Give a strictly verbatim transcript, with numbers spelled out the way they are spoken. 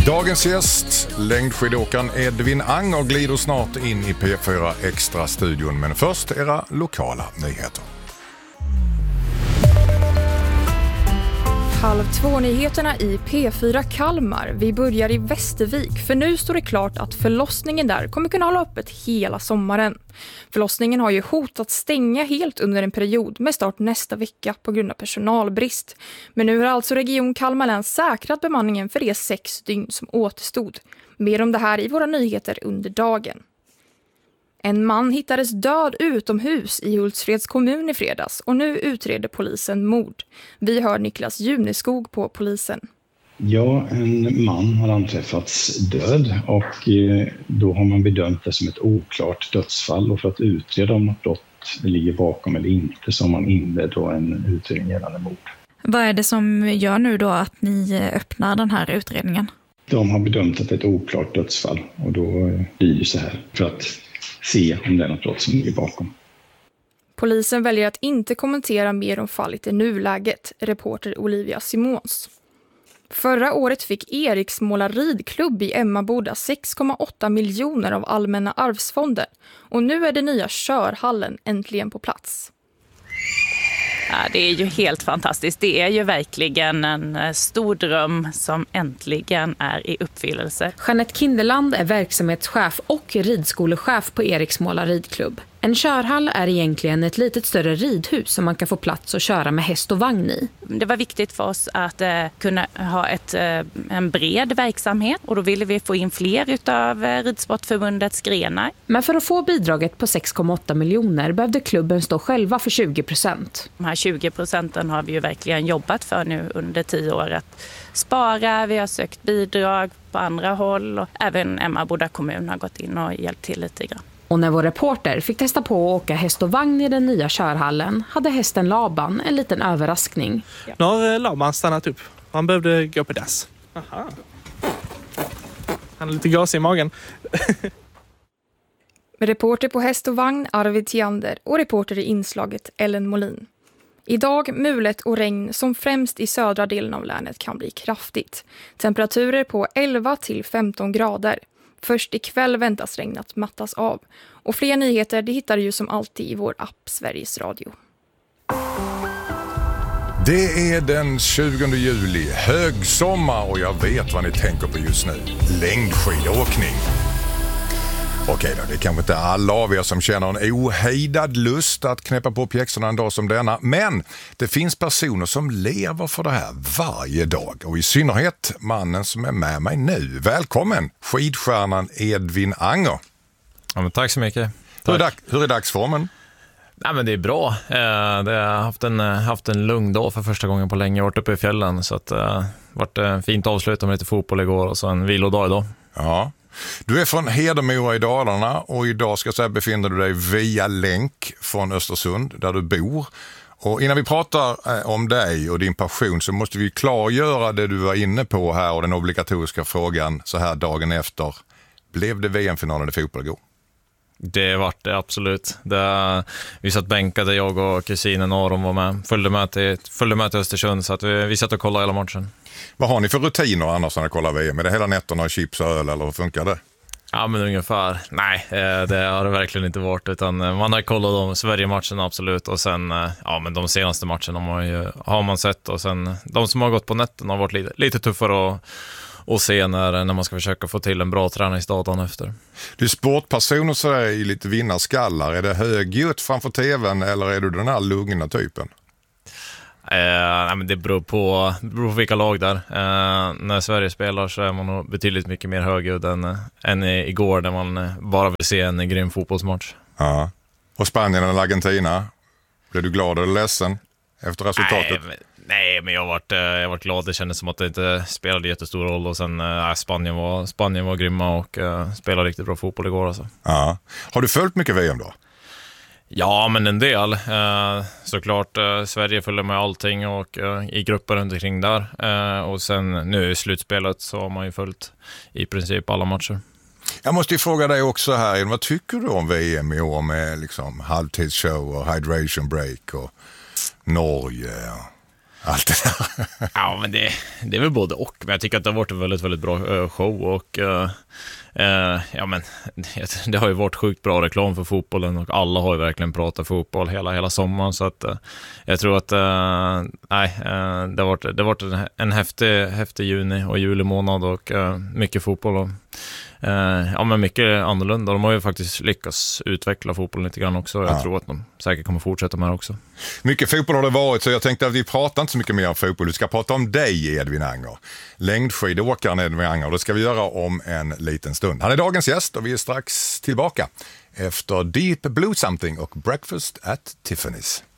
Dagens gäst, längdskidåkaren Edvin Anger, glider snart in i P fyra Extra-studion. Men först era lokala nyheter. Halv två-nyheterna i P fyra Kalmar. Vi börjar i Västervik, för nu står det klart att förlossningen där kommer kunna hålla öppet hela sommaren. Förlossningen har ju hotat stänga helt under en period med start nästa vecka på grund av personalbrist. Men nu har alltså Region Kalmar län säkrat bemanningen för de sex dygn som återstod. Mer om det här i våra nyheter under dagen. En man hittades död utomhus i Hultsfreds kommun i fredags och nu utreder polisen mord. Vi hör Niklas Juneskog på polisen. Ja, en man har anträffats död och då har man bedömt det som ett oklart dödsfall, och för att utreda om något brott ligger bakom eller inte så har man inlett då en utredning gällande mord. Vad är det som gör nu då att ni öppnar den här utredningen? De har bedömt att det är ett oklart dödsfall och då blir det så här för att se om det är något brott som ligger bakom. Polisen väljer att inte kommentera mer om fallet i nuläget, reporter Olivia Simons. Förra året fick Eriksmåla ridklubb i Emmaboda sex komma åtta miljoner av allmänna arvsfonden och nu är den nya körhallen äntligen på plats. Ja, det är ju helt fantastiskt. Det är ju verkligen en stor dröm som äntligen är i uppfyllelse. Jeanette Kinderland är verksamhetschef och ridskolechef på Eriksmåla ridklubb. En körhall är egentligen ett litet större ridhus som man kan få plats att köra med häst och vagn i. Det var viktigt för oss att eh, kunna ha ett, eh, en bred verksamhet och då ville vi få in fler utav eh, Ridsportförbundets grenar. Men för att få bidraget på sex komma åtta miljoner behövde klubben stå själva för tjugo procent. De här tjugo procenten har vi ju verkligen jobbat för nu under tio år att spara. Vi har sökt bidrag på andra håll och även Emmaboda kommun har gått in och hjälpt till lite grann. Och när vår reporter fick testa på att åka häst och vagn i den nya körhallen hade hästen Laban en liten överraskning. Ja. Nu har Laban stannat upp. Han behövde gå på dass. Aha. Han är lite gas i magen. Reporter på häst och vagn Arvid Tiander och reporter i inslaget Ellen Molin. Idag mulet och regn som främst i södra delen av länet kan bli kraftigt. Temperaturer på elva till femton grader. Först ikväll väntas regnet mattas av. Och fler nyheter det hittar du ju som alltid i vår app Sveriges Radio. Det är den tjugonde juli, högsommar, och jag vet vad ni tänker på just nu. Längdskidåkning. Okej då, det är kanske inte alla av er som känner en ohejdad lust att knäppa på pjäxorna en dag som denna. Men det finns personer som lever för det här varje dag. Och i synnerhet mannen som är med mig nu. Välkommen, skidstjärnan Edvin Anger. Ja, men tack så mycket. Tack. Hur, är dag, hur är dagsformen? Ja, men det är bra. Eh, det har haft en, haft en lugn dag för första gången på länge. Jag har varit uppe i fjällen så att det eh, varit eh, fint avslut med lite fotboll igår och så en vilodag idag. Ja. Du är från Hedemora i Dalarna och idag ska jag säga befinner du dig via länk från Östersund där du bor. Och innan vi pratar om dig och din passion så måste vi klargöra det du var inne på här och den obligatoriska frågan så här dagen efter. Blev det V M-finalen i fotboll igår? Det var det absolut. Det, vi satt bänkade, jag och kusinen Aron var med. Följde med till, följde med till Östersund så att vi, vi satt och kollade hela matchen. Vad har ni för rutiner annars när ni kollar V M? Är det hela nätterna chips och öl eller hur funkar det? Ja, men ungefär. Nej, det har det verkligen inte varit. Utan man har kollat de Sverige-matchen absolut. Och sen, ja men de senaste matcherna har man, ju, har man sett. Och sen de som har gått på nätten har varit lite, lite tuffare att, att se när, när man ska försöka få till en bra träningsdagen efter. Du är sportperson och så är i lite vinnarskallar. Är det högljutt framför tvn eller är du den här lugna typen? Eh, nej, men det beror på, det beror på vilka lag där. Eh, när Sverige spelar så är man nog betydligt mycket mer högljudd än, än igår när man bara vill se en grym fotbollsmatch. Ja. Och Spanien eller Argentina? Blev du glad eller ledsen efter resultatet? Nej, men, nej, men jag har varit, jag varit glad. Det kändes som att det inte spelade jättestor roll. Och sen eh, Spanien, var, Spanien var grymma och eh, spelade riktigt bra fotboll igår. Alltså. Ja. Har du följt mycket V M då? Ja, men en del. Eh, såklart, eh, Sverige följer med allting och eh, i grupper runt omkring där. Eh, och sen nu i slutspelet så har man ju följt i princip alla matcher. Jag måste ju fråga dig också här, vad tycker du om V M i år med liksom halvtidsshow och hydration break och Norge? allt det där. Ja, men det, det är väl både och. Men jag tycker att det har varit en väldigt, väldigt bra show. Och uh, uh, ja, men det har ju varit sjukt bra reklam för fotbollen. Och alla har ju verkligen pratat fotboll hela, hela sommaren. Så att uh, jag tror att uh, nej, uh, det har varit, det har varit en, en häftig, häftig juni och juli månad. Och uh, mycket fotboll och Uh, ja, men mycket annorlunda. De har ju faktiskt lyckats utveckla fotbollen lite grann också. Jag ja. tror att de säkert kommer fortsätta med det också. Mycket fotboll har det varit, så jag tänkte att vi pratar inte så mycket mer om fotboll. Vi ska prata om dig, Edvin Anger. Längdskidåkaren Edvin Anger. Det ska vi göra om en liten stund. Han är dagens gäst och vi är strax tillbaka efter Deep Blue Something och Breakfast at Tiffany's.